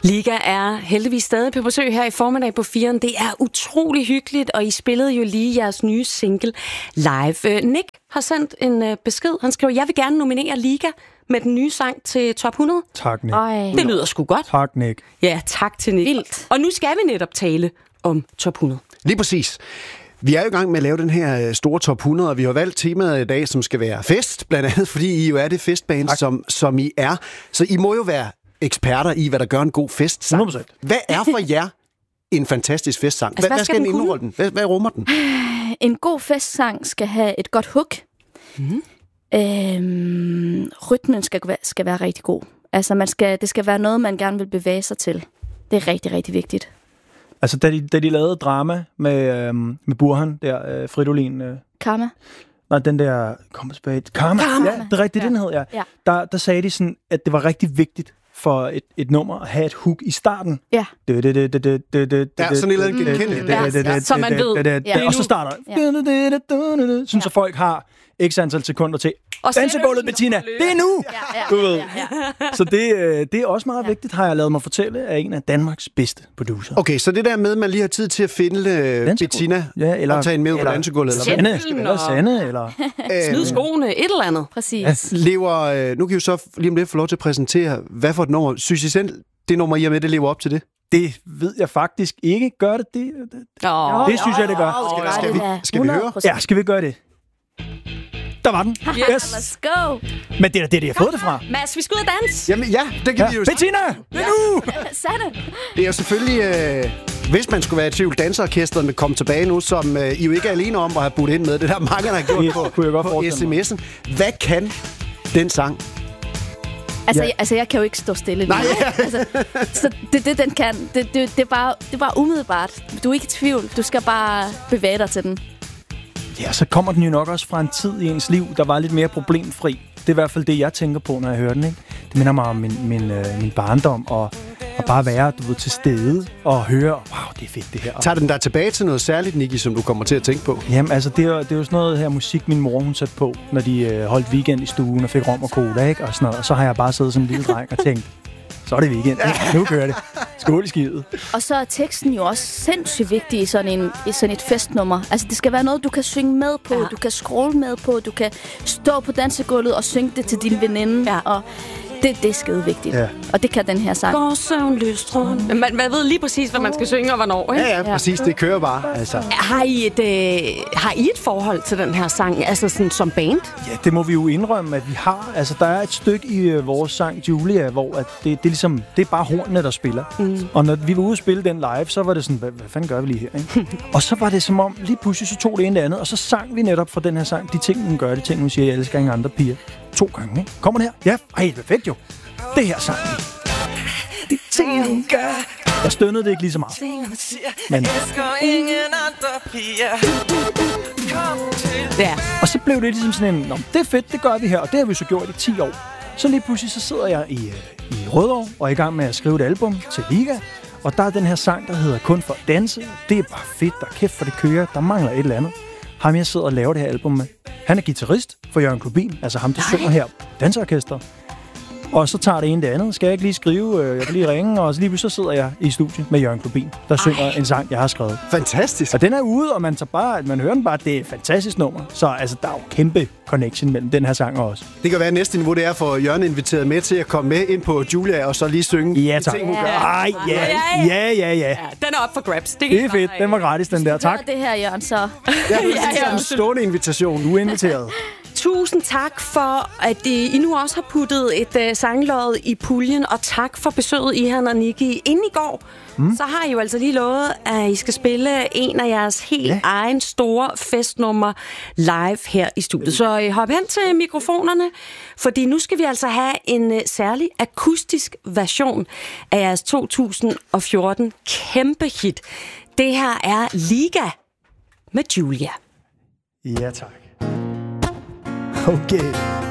Liga er heldigvis stadig på besøg her i formiddag på 4'eren. Det er utrolig hyggeligt, og I spillede jo lige jeres nye single live. Nick har sendt en besked. Han skriver, jeg vil gerne nominere Liga med den nye sang til Top 100. Tak, Nick. Det lyder sgu godt. Tak, Nick. Ja, tak til Nick. Vildt. Og nu skal vi netop tale om Top 100. Lige præcis. Vi er jo i gang med at lave den her store Top 100, og vi har valgt temaet i dag, som skal være fest, blandt andet fordi I jo er det festband, som I er. Så I må jo være eksperter i, hvad der gør en god festsang. 100%. Hvad er for jer en fantastisk festsang? Altså, hvad skal den indeholde den? Hvad rummer den? En god festsang skal have et godt hook. Mm-hmm. Rytmen skal være rigtig god. Altså, det skal være noget, man gerne vil bevæge sig til. Det er rigtig, rigtig vigtigt. Altså, da de lavede drama med Burhan, der Fridolin... Karma? Nej, den der... Karma. Ja, det er rigtigt, den hed, ja. Der sagde de sådan, at det var rigtig vigtigt for et nummer at have et hook i starten. Ja. Ja, sådan et eller andet genkendeligt. Så man ved. Og så starter... Sådan så folk har x antal sekunder til... Dansegulvet, Bettina! Det er nu! Du ved. Så det er også meget vigtigt, har jeg lavet mig fortælle, af en af Danmarks bedste producer. Okay, så det der med, at man lige har tid til at finde Bettina og tage en med på dansegulvet. Eller Sanne, eller... Smid skoene, et eller andet. Præcis. Nu kan I jo så lige om lidt få lov til at præsentere, hvad for et nummer. Synes I selv, det nummer, I er med, det lever op til det? Det ved jeg faktisk ikke. Gør det? Det synes jeg, det gør. Skal vi høre? Ja, skal vi gøre det? Der var den. Yes. Let's go. Men det er det, jeg har fået det fra. Mads, vi skal ud og danse. Jamen ja, det kan vi jo. Bettina! Det er nu! Sanne. Det er jo selvfølgelig, hvis man skulle være i tvivl, danseorkestret med komme tilbage nu, som I jo ikke er alene om at have budt ind med. Det der mange, der har gjort på sms'en. Hvad kan den sang? Altså, jeg kan jo ikke stå stille lige. Nej. Altså, så det den kan. Det er bare umiddelbart. Du er ikke i tvivl. Du skal bare bevæge dig til den. Ja, så kommer den jo nok også fra en tid i ens liv, der var lidt mere problemfri. Det er i hvert fald det, jeg tænker på, når jeg hører den. Ikke? Det minder mig om min barndom, og bare være til stede og høre, wow, det er fedt det her. Tager den der tilbage til noget særligt, Nicky, som du kommer til at tænke på? Jamen, altså, det er jo sådan noget her musik, min mor hun satte på, når de holdt weekend i stuen og fik rom og cola, ikke? Og sådan noget. Og så har jeg bare siddet som en lille dreng og tænkt, så er det weekend. Nu kører det. Skål i skibet. Og så er teksten jo også sindssygt vigtig i sådan et festnummer. Altså, det skal være noget, du kan synge med på, du kan scrolle med på, du kan stå på dansegulvet og synge det til din veninde. Og det er skide vigtigt. Ja. Og det kan den her sang. Går søvnløst rundt. Man ved lige præcis, hvad man skal synge og hvornår, ikke? Ja, præcis. Det kører bare. Altså. Har I et forhold til den her sang, altså sådan som band? Ja, det må vi jo indrømme, at vi har. Altså, der er et stykke i vores sang Julia, hvor at det er bare hornene, der spiller. Og når vi var ude og spille den live, så var det sådan, hvad fanden gør vi lige her, ikke? Og så var det som om, lige pludselig så tog det ene det andet, og så sang vi netop fra den her sang, de ting, hun gør, de ting, hun siger, jeg elsker ingen andre piger. 2 gange, ikke? Kommer den her? Ja, ej, perfekt jo. Det her sang vi. De ting, hun gør. Jeg stønnede det ikke lige så meget. Men... Ja. Og så blev det ligesom sådan en, det er fedt, det gør vi her, og det har vi så gjort i 10 år. Så lige pludselig så sidder jeg i Rødovre og er i gang med at skrive et album til Liga. Og der er den her sang, der hedder Kun for at danse. Det er bare fedt, der er kæft for det kører. Der mangler et eller andet. Ham jeg sidder og laver det her album med. Han er guitarist for Jørgen Klubin, altså ham, der synger her på danseorkestret. Og så tager det ene det andet. Skal jeg ikke lige skrive? Jeg kan lige ringe, og så lige pludselig så sidder jeg i studiet med Jørgen Klubin, der synger en sang, jeg har skrevet. Fantastisk. Og den er ude, og man hører den bare, det er et fantastisk nummer. Så altså, der er jo kæmpe connection mellem den her sang og os. Det kan være næste niveau, det er for Jørgen inviteret med til at komme med ind på Julia, og så lige synge de ting, hun gør. Ej, ja. Den er op for grabs. Det er fedt. Den var gratis, den der. Tak. Det her, Jørgen, så. Ja, en stående invitation. Du er inviteret. Tusind tak for, at I nu også har puttet et sanglod i puljen, og tak for besøget, Ihan og Nicky. Inden i går, så har I jo altså lige lovet, at I skal spille en af jeres helt egen store festnummer live her i studiet. Så hop hen til mikrofonerne, fordi nu skal vi altså have en særlig akustisk version af jeres 2014 kæmpe hit. Det her er Liga med Julia. Ja, tak. Okay.